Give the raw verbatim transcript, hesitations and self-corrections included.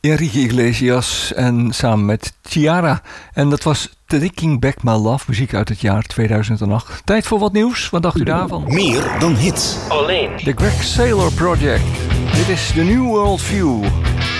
Enrique Iglesias en samen met Ciara. En dat was Taking Back My Love, muziek uit het jaar tweeduizend acht. Tijd voor wat nieuws, wat dacht u daarvan? Meer dan hits. Alleen. The Greg Saylor Project. Dit is The New World View.